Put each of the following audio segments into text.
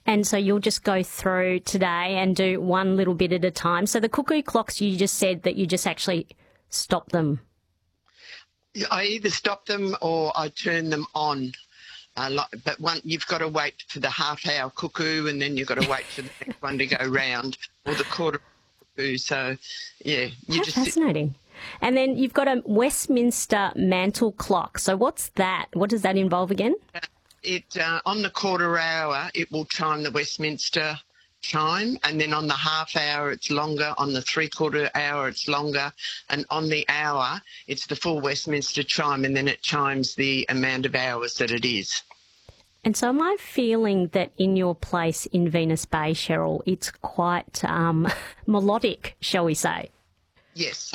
And so you'll just go through today and do one little bit at a time. So the cuckoo clocks, you just said that you just actually stop them. I either stop them or I turn them on. But you've got to wait for the half-hour cuckoo, and then you've got to wait for the next one to go round, or the quarter cuckoo. So, yeah. That's fascinating. And then you've got a Westminster mantle clock. So what's that? What does that involve again? On the quarter hour, it will chime the Westminster chime, and then on the half hour it's longer, on the 3/4 hour it's longer, and on the hour it's the full Westminster chime, and then it chimes the amount of hours that it is. And so am I feeling that in your place in Venus Bay, Cheryl, it's quite melodic, shall we say? Yes.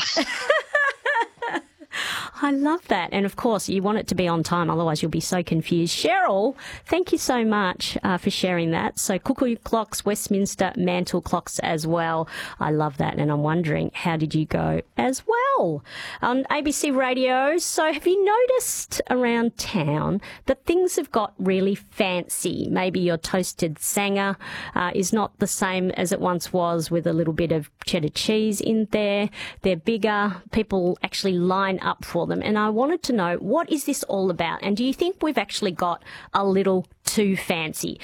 I love that. And, of course, you want it to be on time, otherwise you'll be so confused. Cheryl, thank you so much for sharing that. So cuckoo clocks, Westminster mantle clocks as well. I love that. And I'm wondering, how did you go as well? On ABC Radio, so have you noticed around town that things have got really fancy? Maybe your toasted sanger is not the same as it once was, with a little bit of cheddar cheese in there. They're bigger. People actually line up for them. And I wanted to know, what is this all about? And do you think we've actually got a little too fancy?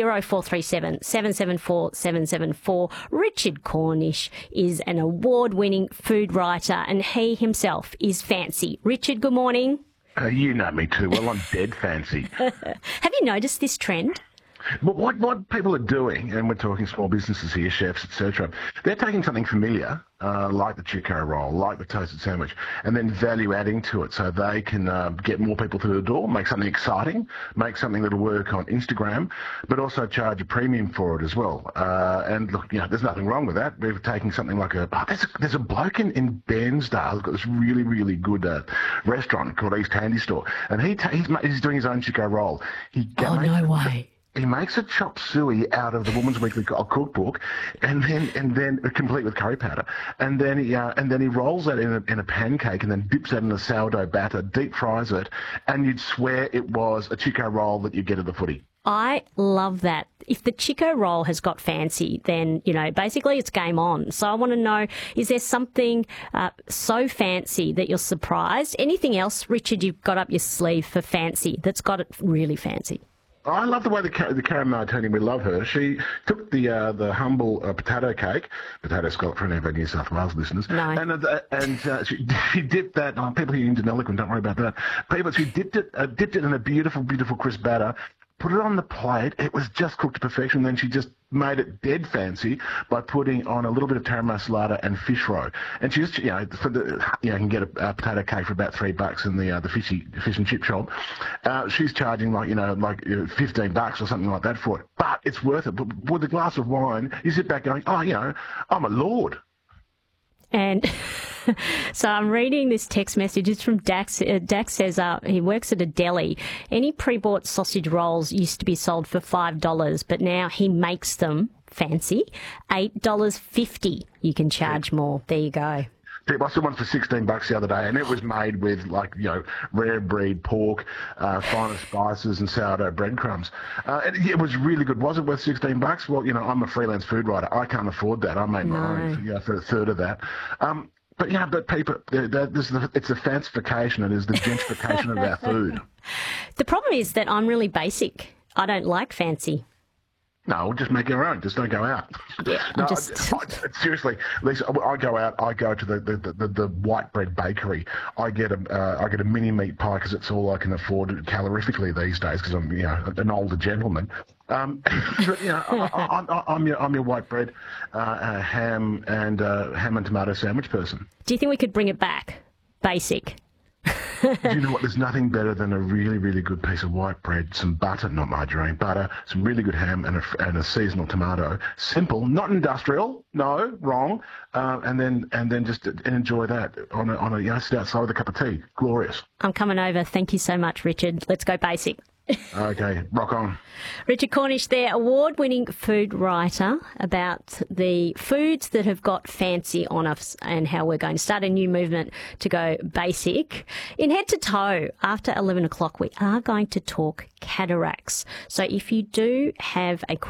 0437 774 774. Richard Cornish is an award-winning food writer, and he himself is fancy. Richard, good morning. You know me too well. I'm dead fancy. Have you noticed this trend? But what people are doing, and we're talking small businesses here, chefs, etc., they're taking something familiar, like the Chico roll, like the toasted sandwich, and then value adding to it so they can get more people through the door, make something exciting, make something that'll work on Instagram, but also charge a premium for it as well. And look, there's nothing wrong with that. We're taking something like there's a bloke in Bairnsdale who's got this really, really good restaurant called East Handy Store, and he's doing his own Chico roll. No way. He makes a chop suey out of the Woman's Weekly cookbook, and then complete with curry powder, and then he rolls that in a pancake, and then dips that in a sourdough batter, deep fries it, and you'd swear it was a Chico roll that you get at the footy. I love that. If the Chico roll has got fancy, then, basically it's game on. So I want to know, is there something so fancy that you're surprised? Anything else, Richard, you've got up your sleeve for fancy that's got it really fancy? I love the way the Karen Martini, we love her. She took the humble potato cake, potato scallop for any of our New South Wales listeners, no. and she dipped that. People here in Deniliquin, don't worry about that. She dipped it in a beautiful, beautiful crisp batter. Put it on the plate. It was just cooked to perfection. Then she just made it dead fancy by putting on a little bit of taram masalada and fish roe. And she just, you can get a potato cake for about $3 in the fish and chip shop. She's charging like $15 or something like that for it. But it's worth it. But with a glass of wine, you sit back going, I'm a lord. And so I'm reading this text message. It's from Dax. Dax says he works at a deli. Any pre-bought sausage rolls used to be sold for $5, but now he makes them fancy, $8.50. You can charge more. There you go. I saw one for $16 the other day, and it was made with rare breed pork, finer spices, and sourdough breadcrumbs. It was really good. Was it worth $16? Well, I'm a freelance food writer. I can't afford that. I made my own for a third of that. But people, it's a fancification. It is the gentrification of our food. The problem is that I'm really basic. I don't like fancy. No, we'll just make our own. Just don't go out. Yeah, no, seriously, Lisa. I go out. I go to the White Bread Bakery. I get a mini meat pie because it's all I can afford calorifically these days because I'm an older gentleman. But I'm your white bread, ham and tomato sandwich person. Do you think we could bring it back, basic? Do you know what? There's nothing better than a really, really good piece of white bread, some butter, not margarine, butter, some really good ham, and a seasonal tomato. Simple, not industrial. No, wrong. And then just enjoy that on a sit outside with a cup of tea. Glorious. I'm coming over. Thank you so much, Richard. Let's go basic. Okay, rock on. Richard Cornish there, award-winning food writer, about the foods that have got fancy on us and how we're going to start a new movement to go basic. In Head to Toe, after 11 o'clock, we are going to talk cataracts. So if you do have a